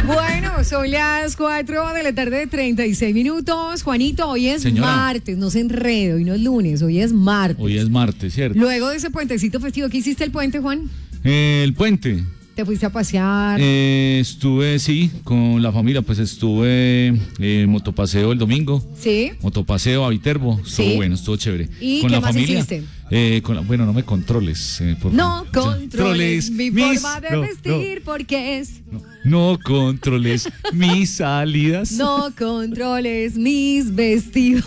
Bueno, son las 4 de la tarde, 36 minutos. Juanito, hoy es martes, no se enrede, hoy no es lunes, hoy es martes. Hoy es martes, ¿cierto? Luego de ese puentecito festivo, ¿qué hiciste el puente, Juan? El puente. ¿Te fuiste a pasear? Estuve, sí, con la familia, pues estuve motopaseo el domingo. Sí. Motopaseo a Viterbo, estuvo bueno, estuvo chévere. ¿Y con qué la más familia, hiciste? Bueno, no me controles, por no favor. controles mi forma de vestir, porque es... No controles mis salidas. No controles mis vestidos.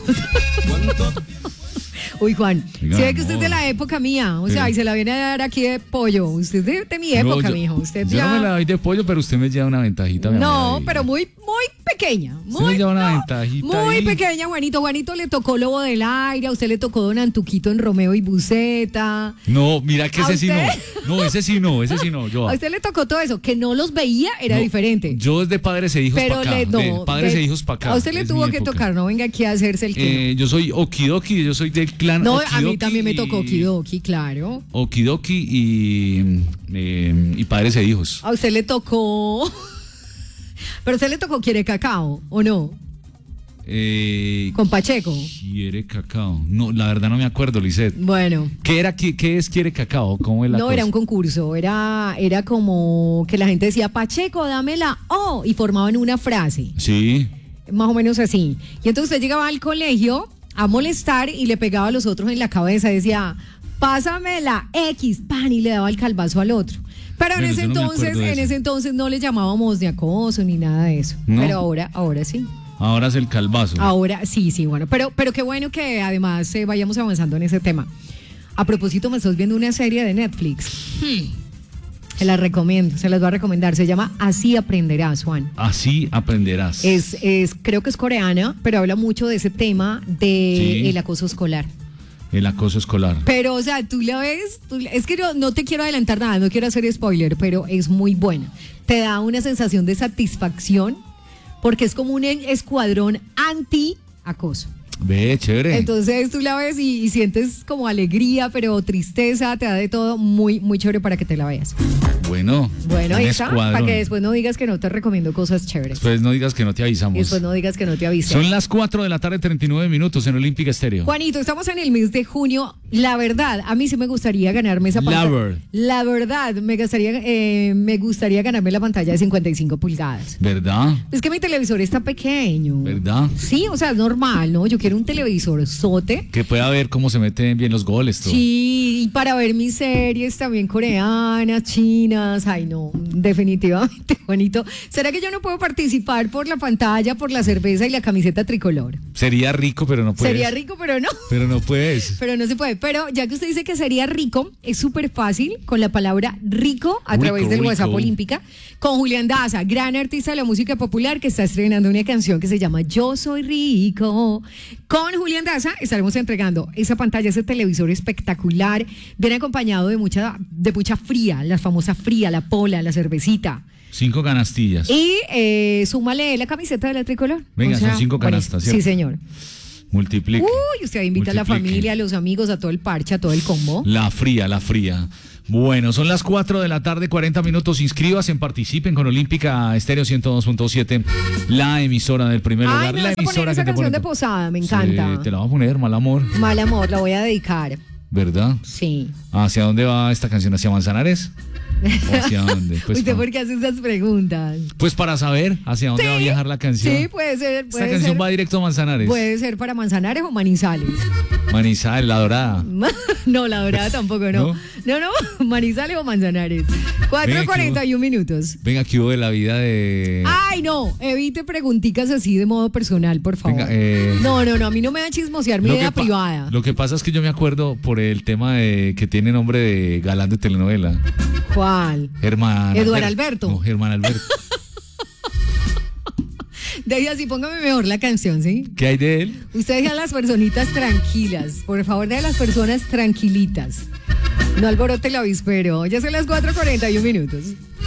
Uy, Juan, Oiga, si ve que usted es de la época mía, o sea, y se la viene a dar aquí de pollo. Usted es de mi época, mijo. Usted yo ya... no me la doy de pollo, pero usted me lleva una ventajita. No, pero muy pequeña. Usted me lleva una ventajita muy ahí. pequeña, Juanito. Juanito le tocó Lobo del Aire, a usted le tocó Don Antuquito en Romeo y Buceta. No, mira que ese sí no. No, ese sí no. A usted le tocó todo eso. Que no los veía era diferente. Yo es de padres e hijos para acá. De padres e hijos para acá. A usted le tuvo que tocar, no venga aquí a hacerse el que yo soy Okidoki, yo soy del clan no, Okidoki. A mí también me tocó Okidoki, claro. Okidoki y padres e hijos. A usted le tocó... Pero a usted le tocó Quiere Cacao, ¿o no? Con Pacheco. Quiere Cacao. No, la verdad no me acuerdo, Lisette. Bueno. ¿Qué es Quiere Cacao? ¿Cómo es la cosa? Era un concurso, era como que la gente decía, Pacheco, dámela, y formaban una frase. Sí. Más o menos así. Y entonces usted llegaba al colegio a molestar y le pegaba a los otros en la cabeza, decía, pásame la X, pan, y le daba el calvazo al otro. Pero en ese entonces no le llamábamos ni acoso ni nada de eso. ¿No? Pero ahora sí. Ahora es el calvazo. Ahora sí, bueno. Pero qué bueno que además vayamos avanzando en ese tema. A propósito, me estoy viendo una serie de Netflix. Se las recomiendo, se las voy a recomendar. Se llama Así Aprenderás, Juan. Así Aprenderás. Creo que es coreana, pero habla mucho de ese tema del acoso escolar. El acoso escolar. Pero, o sea, tú la ves, es que yo no te quiero adelantar nada, no quiero hacer spoiler, pero es muy buena. Te da una sensación de satisfacción porque es como un escuadrón anti-acoso. Ve, chévere. Entonces tú la ves y sientes como alegría, pero tristeza, te da de todo, muy, muy chévere para que te la veas. Bueno, ahí está, para que después no digas que no te recomiendo cosas chéveres. Después no digas que no te avisamos. Después no digas que no te avisamos. Son las 4 de la tarde, 39 minutos en Olímpica Estéreo. Juanito, estamos en el mes de junio. La verdad, a mí sí me gustaría ganarme esa pantalla. La verdad, me gustaría ganarme la pantalla de 55 pulgadas. ¿Verdad? Es que mi televisor está pequeño. ¿Verdad? Sí, o sea, es normal, ¿no? Yo quiero un televisor sote. Que pueda ver cómo se meten bien los goles, todo. Sí, y para ver mis series también coreanas, chinas. Ay, no, definitivamente, Juanito. ¿Será que yo no puedo participar por la pantalla, por la cerveza y la camiseta tricolor? Sería rico, pero no puedes. Sería rico, pero no. Pero no puedes. Pero no se puede. Pero ya que usted dice que sería rico, es súper fácil con la palabra rico a través del WhatsApp Olímpica. Con Julián Daza, gran artista de la música popular que está estrenando una canción que se llama Yo Soy Rico. Con Julián Daza estaremos entregando esa pantalla, ese televisor espectacular, bien acompañado de mucha fría, la famosa fría, la pola, la cervecita. 5 canastillas. Y súmale la camiseta de la tricolor. Venga, son 5 canastas, ¿cierto? Sí, señor. Multiplique. Uy, usted invita a la familia, a los amigos, a todo el parche, a todo el combo. La fría. Bueno, son las 4 de la tarde, 40 minutos. Inscríbanse, participen con Olímpica Estéreo 102.7, la emisora del primer lugar. Me vas a poner esa canción de Posada, me encanta. Sí, te la voy a poner, Mal Amor. Mal Amor, la voy a dedicar. ¿Verdad? Sí. ¿Hacia dónde va esta canción? ¿Hacia Manzanares? ¿O hacia dónde? Pues ¿Usted por qué hace esas preguntas? Pues para saber hacia dónde va a viajar la canción. Sí, puede ser. Esta canción va directo a Manzanares. Puede ser para Manzanares o Manizales. Manizales, La Dorada. No, La Dorada tampoco, no. No, Manizales o Manzanares. 4:41 minutos. Venga, ¿qué hubo de la vida de...? Ay, no, evite preguntitas así de modo personal, por favor. Venga, No, a mí no me da chismosear mi vida privada. Lo que pasa es que yo me acuerdo por el tema de que tiene nombre de galán de telenovela. ¿Cuál? Eduardo Alberto. No, Germán Alberto. Deje así, póngame mejor la canción, ¿sí? ¿Qué hay de él? Usted deja a las personitas tranquilas. Por favor, deja a las personas tranquilitas. No alborote el avispero. Ya son las 4:41 minutos.